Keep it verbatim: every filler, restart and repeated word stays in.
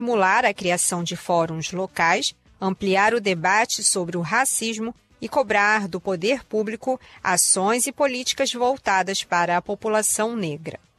estimular a criação de fóruns locais, ampliar o debate sobre o racismo e cobrar do poder público ações e políticas voltadas para a população negra.